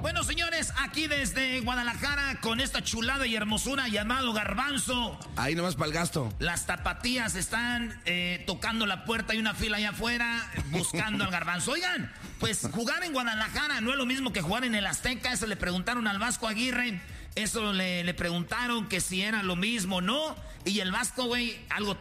Bueno, señores, aquí desde Guadalajara, con esta chulada y hermosura llamado Garbanzo. Ahí nomás para el gasto. Las tapatías están tocando la puerta, hay una fila allá afuera buscando al Garbanzo. Oigan, pues jugar en Guadalajara no es lo mismo que jugar en el Azteca. Eso le preguntaron al Vasco Aguirre. Eso le preguntaron que si era lo mismo o no. Y el Vasco, güey, algo